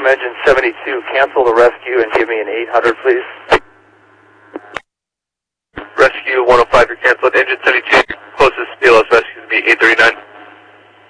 from engine 72, cancel the rescue and give me an 800, please. Rescue 105, you're canceled. Engine 72,